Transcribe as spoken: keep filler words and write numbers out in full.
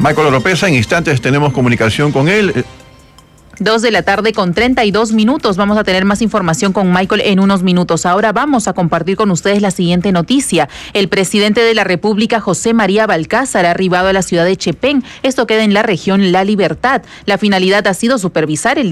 Michael Oropesa, en instantes tenemos comunicación con él. Dos de la tarde con treinta y dos minutos. Vamos a tener más información con Michael en unos minutos. Ahora vamos a compartir con ustedes la siguiente noticia. El presidente de la República, José María Balcázar, ha arribado a la ciudad de Chepén. Esto queda en la región La Libertad. La finalidad ha sido supervisar el